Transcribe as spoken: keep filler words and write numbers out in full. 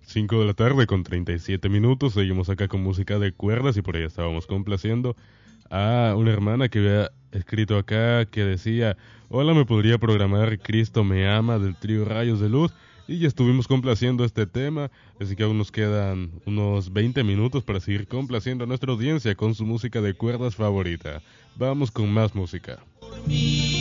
cinco de la tarde con treinta y siete minutos. Seguimos acá con música de cuerdas y por ahí estábamos complaciendo a una hermana que había escrito acá que decía: hola, ¿me podría programar Cristo me ama del trío Rayos de Luz? Y ya estuvimos complaciendo este tema, así que aún nos quedan unos veinte minutos para seguir complaciendo a nuestra audiencia con su música de cuerdas favorita. Vamos con más música.